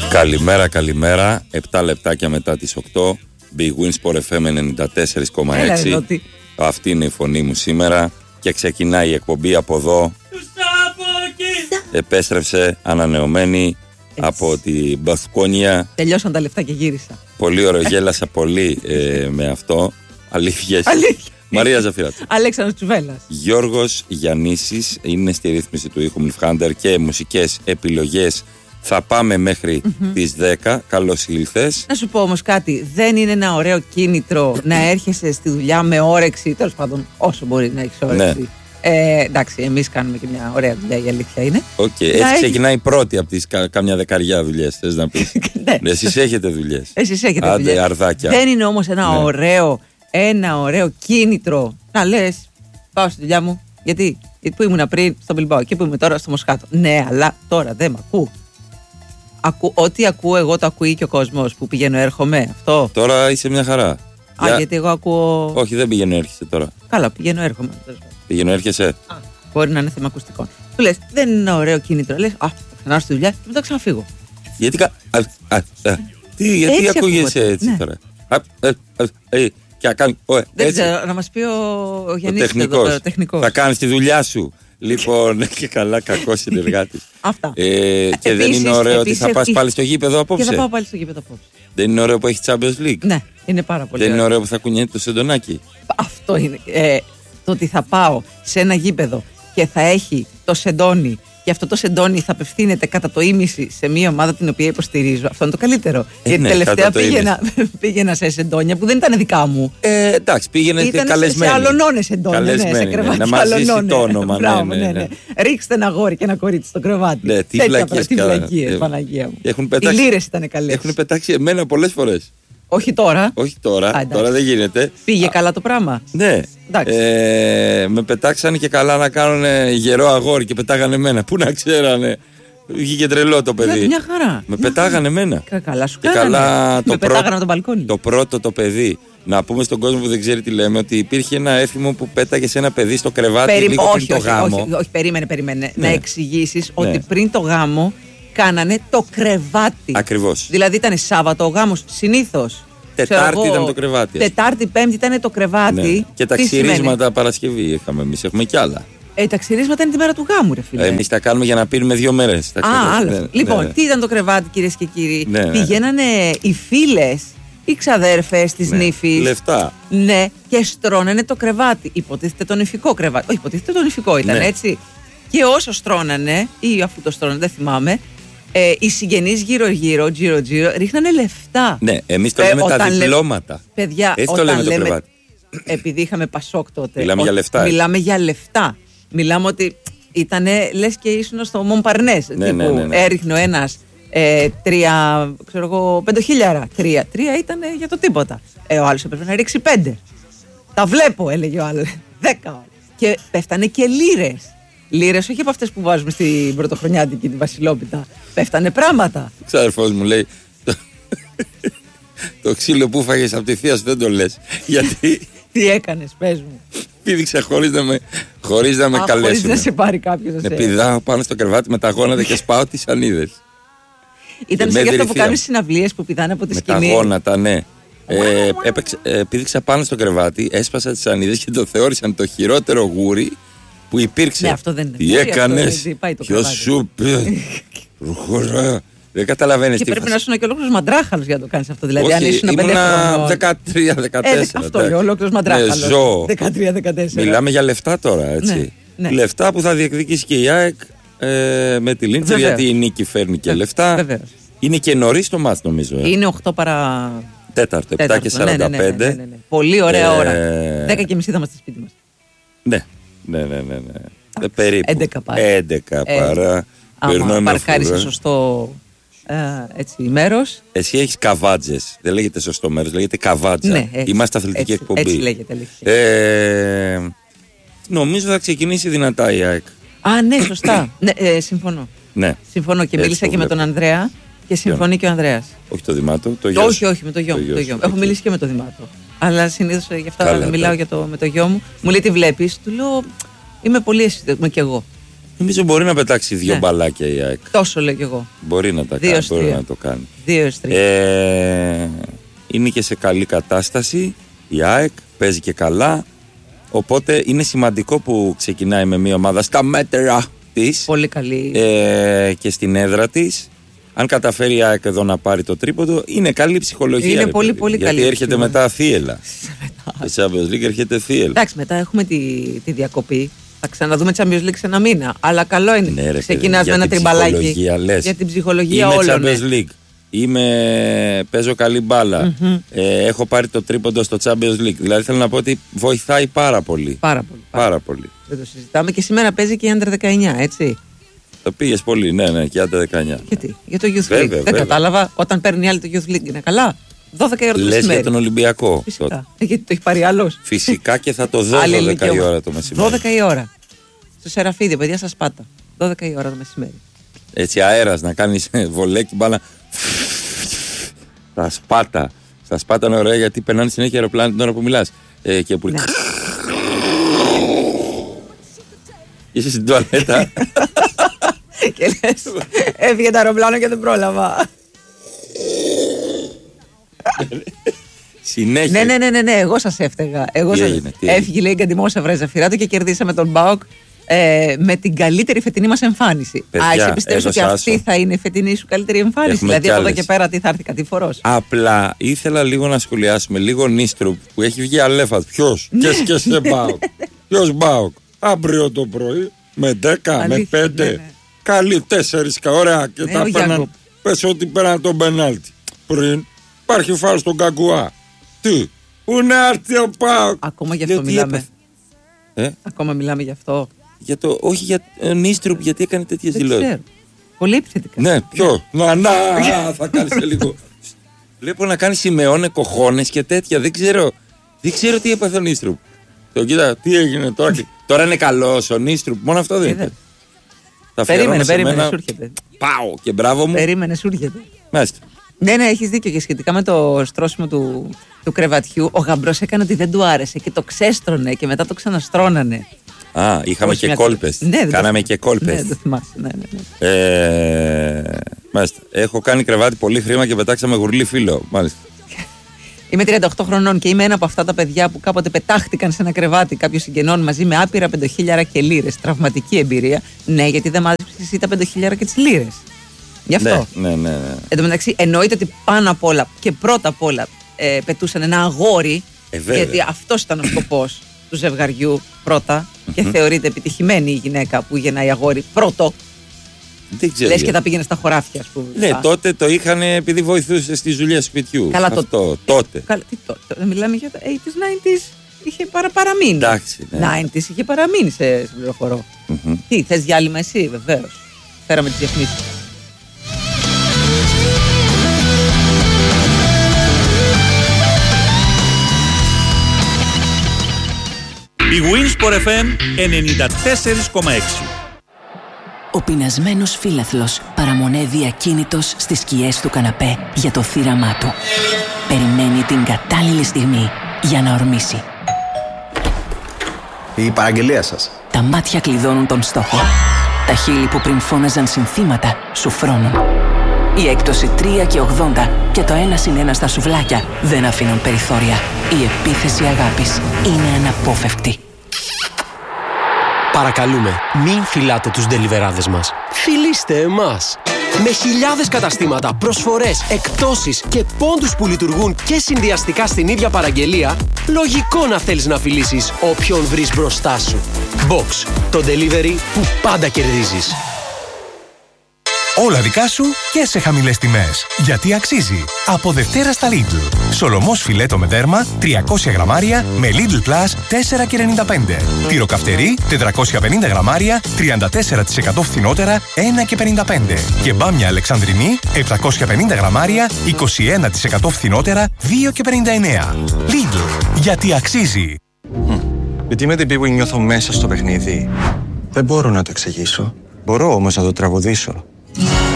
Καλημέρα. 7 λεπτάκια μετά τις 8. Big Win Sport FM 94,6. Αυτή είναι η φωνή μου σήμερα. Και ξεκινάει η εκπομπή από εδώ. Επέστρεψε ανανεωμένη από την Μπασκόνια. Τελειώσαν τα λεφτά και γύρισα. Πολύ ωραίο, γέλασα πολύ με αυτό. Αλήθειες. Μαρία Ζαφυράτη. Αλέξανδρος Τσουβέλλας. Γιώργος Γιαννήσης είναι στη ρύθμιση του ήχου Μιλφχάντερ και μουσικές επιλογές. Θα πάμε μέχρι τις 10. Καλώς ήλθες. Να σου πω όμως κάτι. Δεν είναι ένα ωραίο κίνητρο να έρχεσαι στη δουλειά με όρεξη. Τέλος πάντων, όσο μπορεί να έχεις όρεξη. Ναι. Εντάξει, εμείς κάνουμε και μια ωραία δουλειά, η αλήθεια είναι. Έτσι ξεκινάει η πρώτη από τις κάμια δεκαριά δουλειές. Θες να πεις. Ναι. Εσείς έχετε δουλειές. Εσείς έχετε δουλειές. Αρδάκια. Δεν είναι όμως ένα ωραίο κίνητρο να λες πάω στη δουλειά μου. Γιατί που ήμουν πριν στον Μπιλμπάο και που είμαι τώρα στο Μοσχάτο. Ναι, αλλά τώρα δεν με ακούω. Ό,τι ακούω εγώ το ακούει και ο κόσμος που πηγαίνω έρχομαι. Αυτό. Τώρα είσαι μια χαρά. Γιατί εγώ ακούω. Όχι, δεν πηγαίνω έρχεσαι τώρα. Καλά, πηγαίνω έρχομαι. Πηγαίνω έρχεσαι. Μπορεί να είναι θέμα ακουστικών. Του λες, δεν είναι ένα ωραίο κίνητρο. Λες, θα ξανάρθω στη δουλειά και μετά ξαναφύγω. Γιατί γιατί ακούγεσαι έτσι τώρα. Δεν ξέρω, να μας πει ο Γιάννης ο τεχνικός. Θα κάνεις τη δουλειά σου. Λοιπόν, και καλά, κακό συνεργάτης. Αυτά. Και δεν είναι ωραίο ότι θα πας πάλι στο γήπεδο απόψε. Και θα πάω πάλι στο γήπεδο απόψε. Δεν είναι ωραίο που έχει Champions League. Ναι, είναι πάρα πολύ. Δεν είναι ωραίο που θα κουνιέται το σεντονάκι. Αυτό είναι. Το ότι θα πάω σε ένα γήπεδο και θα έχει το σεντόνι και αυτό το σεντόνι θα απευθύνεται κατά το ήμιση σε μια ομάδα την οποία υποστηρίζω. Αυτό είναι το καλύτερο. Γιατί τελευταία πήγαινα σε σεντόνια που δεν ήταν δικά μου. Εντάξει, πήγαινε καλεσμένη. Σε αλωνώνες σεντόνια. Σε κρεβάτι. Να μαζίσει το όνομα. Ναι. Ρίξτε ένα γόρι και ένα κορίτσι στο κρεβάτι. Ναι, τι φλακίες, Παναγία μου. Οι λύρες ήταν καλές. Έχουν πετάξει εμένα πολλές φορές. Όχι τώρα. Τώρα δεν γίνεται. Πήγε καλά το πράγμα. Ναι. Με πετάξανε και καλά να κάνουν γερό αγόρι και πετάγανε εμένα. Πού να ξέρανε. Βγήκε τρελό το παιδί. Μια χαρά. Με πετάγανε εμένα. Καλά σου κάνανε. Με πετάγανε από τον μπαλκόνι. Το πρώτο το παιδί. Να πούμε στον κόσμο που δεν ξέρει τι λέμε ότι υπήρχε ένα έθιμο που πέταγε σε ένα παιδί στο κρεβάτι λίγο πριν το γάμο. Όχι, περίμενε. Ναι. Να εξηγήσεις ότι πριν το γάμο κάνανε το κρεβάτι. Ακριβώς. Δηλαδή ήταν Σάββατο ο γάμος συνήθως. Τετάρτη ήταν το κρεβάτι. Τετάρτη, Πέμπτη ήταν το κρεβάτι. Ναι. Και τα ξυρίσματα Παρασκευή είχαμε εμείς. Έχουμε κι άλλα. Τα ξυρίσματα είναι τη μέρα του γάμου, ρε φίλε. Εμείς τα κάνουμε για να πίνουμε 2 μέρες. Άλλο. Λοιπόν, τι ήταν το κρεβάτι, κυρίες και κύριοι. Πηγαίνανε οι φίλες, οι ξαδέρφες της νύφης. Λεφτά. Ναι, και στρώνανε το κρεβάτι. Υποτίθεται το νηφικό κρεβάτι. Όχι, υποτίθεται το νηφικό ήταν, έτσι. Και όσο στρώνανε, ή αφού το στρώνανε, δεν θυμάμαι. Οι συγγενείς γύρω-γύρω ρίχνανε λεφτά. Ναι, εμείς το λέμε τα διπλώματα. Παιδιά, έτσι το λέμε το κρεβάτι. Επειδή είχαμε Πασόκ τότε. Μιλάμε για λεφτά. Μιλάμε για λεφτά. Μιλάμε ότι ήτανε, λες και ήσουν στο Μομπαρνές. Ναι. Έριχνε ο ένας 5.000. 3 ήταν για το τίποτα. Ο άλλος έπρεπε να ρίξει 5. Τα βλέπω, έλεγε ο άλλος. 10. Και πέφτανε και λίρες. Λίρες, όχι από αυτές που βάζουμε στην πρωτοχρονιάτικη, την Βασιλόπιτα. Πέφτανε πράγματα. Ο ξάδερφός μου λέει: Το ξύλο που φάγες από τη θεία σου δεν το λες. Γιατί. Τι έκανες, πες μου. Πήδηξα χωρίς να με καλέσουν. Χωρίς να σε πάρει κάποιος να σε. Πηδάω πάνω στο κρεβάτι με τα γόνατα και σπάω τις σανίδες. Ήταν σαν αυτό που κάνουν συναυλίες που πηδάνε από τη σκηνή. Με τα γόνατα, ναι. Πήδηξα πάνω στο κρεβάτι, έσπασα τις σανίδες και το θεώρησαν το χειρότερο γούρι που υπήρξε. Ναι, αυτό δεν είναι. Τι έκανες, ποιος σου πει. Δεν καταλαβαίνεις. Και πρέπει να ήσουν και ολόκληρος μαντράχαλος για να το κάνεις αυτό. Δηλαδή, αν ήσουν 13-14. Αυτό είναι ολόκληρος μαντράχαλος. Ζω. 13-14. Μιλάμε για λεφτά τώρα, έτσι. Ναι. Λεφτά που θα διεκδικήσει και η ΑΕΚ με τη Λίντσερ, γιατί η νίκη φέρνει και λεφτά. Βεβαίως. Είναι και νωρίς το μάτς, νομίζω. Είναι 8 παρά. Τέταρτο, 7 και 45. Ναι. Πολύ ωραία ώρα. 10:30 θα είμαστε σπίτι μας. Ναι. Περίπου. 11 παρά. Άμα παρκάρεις σωστό μέρος. Εσύ έχεις καβάτζες. Δεν λέγεται σωστό μέρος, λέγεται καβάτζα. Ναι, είμαστε αθλητική εκπομπή. Έτσι λέγεται. Νομίζω θα ξεκινήσει δυνατά η ΑΕΚ. Ναι, σωστά. Συμφωνώ. Ναι. Συμφωνώ και μίλησα και με τον Ανδρέα και συμφωνεί και ο Ανδρέας. Όχι το Δημάτο, το γιο. Όχι, με το γιο μου. Έχω μιλήσει και με το Δημάτο. Αλλά συνήθως γι' αυτό μιλάω με το γιο μου. Μου λέει τι βλέπεις. Του λέω είμαι πολύ αισθητικό κι εγώ. Νομίζω μπορεί να πετάξει 2 μπαλάκια η ΑΕΚ. Τόσο λέω κι εγώ. Μπορεί να τα κάνει. Μπορεί να το κάνει. 2-3. Είναι και σε καλή κατάσταση η ΑΕΚ. Παίζει και καλά. Οπότε είναι σημαντικό που ξεκινάει με μια ομάδα στα μέτρα της. Πολύ καλή. Και στην έδρα της. Αν καταφέρει η ΑΕΚ εδώ να πάρει το τρίποντο, είναι καλή ψυχολογία. Είναι πολύ καλή. Γιατί έρχεται μετά θύελα. Η Champions League έρχεται θύελα. Εντάξει, μετά έχουμε τη διακοπή. Θα ξαναδούμε Champions League σε ένα μήνα. Αλλά καλό είναι. Ναι, ξεκινάς με ένα τριμπαλάκι. Για την ψυχολογία όλων. Είμαι Champions League. Παίζω καλή μπάλα. Έχω πάρει το τρίποντο στο Champions League. Δηλαδή θέλω να πω ότι βοηθάει πάρα πολύ. Πάρα πολύ. Δεν το συζητάμε. Και σήμερα παίζει και η Under 19, έτσι. Το πήγες πολύ, ναι, και Under 19. Γιατί, για το Youth League. Δεν κατάλαβα. Όταν παίρνει άλλη το Youth League είναι καλά. 12 η ώρα το μεσημέρι. Λες για τον Ολυμπιακό. Φυσικά. Γιατί το έχει πάρει άλλος. Φυσικά και θα το δω 12 η ώρα το μεσημέρι. 12 η ώρα. Στο Σεραφίδιο, παιδιά, σας πάτα. 12 η ώρα το μεσημέρι. Έτσι αέρας να κάνεις βολέκι μπάλα. Τα σπάτα. Στα σπάτα είναι ωραία γιατί περνάνε συνέχεια αεροπλάνα την ώρα που μιλάς. Και που... Ναι. Είσαι στην τουαλέτα. Και λες, έφυγε το αεροπλάνο και δεν πρόλαβα. Συνέχεια. Ναι, εγώ σας έφταιγα. Έφυγε, λέει, Γκαντιμόσα Βρέζα και κερδίσαμε τον ΠΑΟΚ με την καλύτερη φετινή μας εμφάνιση. Εσύ πιστεύεις ότι αυτή θα είναι η φετινή σου καλύτερη εμφάνιση? Έχουμε δηλαδή από εδώ και πέρα τι θα έρθει κατήφορος? Απλά ήθελα λίγο να σχολιάσουμε λίγο Νίστρουπ που έχει βγει αλέφατ. Ποιος? Και σε ΠΑΟΚ. Ποιος ΠΑΟΚ? Αύριο το πρωί με 10, με 5. Ναι. Καλή 4 ωραία και τα πέραν. Πες ότι πέραν τον πενάλτι. Πριν υπάρχει φάουλ στον Καγκουά. Τι? Πού να έρθει ο ΠΑΟΚ? Ακόμα γι' αυτό μιλάμε. Ακόμα μιλάμε γι' αυτό. Όχι για Νίστρουπ, γιατί έκανε τέτοιες δηλώσεις. Πολύ επιθετικά. Ναι, ποιο? Να, θα κάνεις λίγο. Βλέπω να κάνει Σιμεώνε κοχώνες και τέτοια. Δεν ξέρω τι έπαθε ο Νίστρουπ. Κοίτα, τι έγινε τώρα. Τώρα είναι καλός ο Νίστρουπ. Μόνο αυτό δεν είναι. Περίμενε, σου έρχεται. Πάω και μπράβο μου. Περίμενε, σου έρχεται. Μάλιστα. Ναι, έχεις δίκιο. Και σχετικά με το στρώσιμο του κρεβατιού, ο γαμπρός έκανε ότι δεν του άρεσε και το ξέστρωνε και μετά το ξαναστρώνανε. Είχαμε και κόλπες. Ναι, κάναμε και κόλπες. Ναι, το θυμάσαι. Ναι. Μάλιστα. Έχω κάνει κρεβάτι πολύ χρήμα και πετάξαμε γουρλί φίλο. Μάλιστα. Είμαι 38 χρονών και είμαι ένα από αυτά τα παιδιά που κάποτε πετάχτηκαν σε ένα κρεβάτι κάποιων συγγενών μαζί με άπειρα 5.000 και λίρες. Τραυματική εμπειρία. Ναι, γιατί δεν μάζεψες εσύ τα 5.000 και τις λίρες. Γι' αυτό. Ναι. Εν τω μεταξύ, εννοείται ότι πάνω απ' όλα και πρώτα απ' όλα πετούσαν ένα αγόρι. Γιατί αυτός ήταν ο σκοπός του ζευγαριού πρώτα. Και θεωρείται επιτυχημένη η γυναίκα που γεννάει αγόρι πρώτο. Λες και τα πήγαινε στα χωράφια, ας πούμε. Ναι, τότε το είχαν επειδή βοηθούσε στη δουλειά σπιτιού. Καλά, τότε. Τι τότε? Μιλάμε για τα 80s, 90s. Είχε παραμείνει. Εντάξει, ναι. 90s είχε παραμείνει σε πληροφορώ. Τι, θες διάλειμμα εσύ? Βεβαίως. Φέραμε τις διαφημίσεις. Η Winsport FM 94,6. Ο πεινασμένος φύλαθλος παραμονεύει ακίνητος στις σκιές του καναπέ για το θύραμά του. Περιμένει την κατάλληλη στιγμή για να ορμήσει. Η παραγγελία σας. Τα μάτια κλειδώνουν τον στόχο. Τα χείλη που πριν φώναζαν συνθήματα σου φρώνουν. Η έκπτωση 3 και 80 και το 1+1 στα σουβλάκια δεν αφήνουν περιθώρια. Η επίθεση αγάπης είναι αναπόφευκτη. Παρακαλούμε, μην φυλάτε τους ντελιβεράδες μας. Φιλήστε εμάς. Με χιλιάδες καταστήματα, προσφορές, εκπτώσεις και πόντους που λειτουργούν και συνδυαστικά στην ίδια παραγγελία, λογικό να θέλεις να φιλήσεις όποιον βρεις μπροστά σου. Box, το delivery που πάντα κερδίζεις. Όλα δικά σου και σε χαμηλές τιμές. Γιατί αξίζει. Από Δευτέρα στα Lidl. Σολομός φιλέτο με δέρμα 300 γραμμάρια με Lidl Plus 4,95. Τυροκαυτερί 450 γραμμάρια 34% φθηνότερα 1,55. Και μπάμια Αλεξανδρινή 750 γραμμάρια 21% φθηνότερα 2,59. Lidl. Γιατί αξίζει. Γιατί με την που νιώθω μέσα στο παιχνίδι. Δεν μπορώ να το εξηγήσω. Μπορώ όμως να το τραγουδήσω.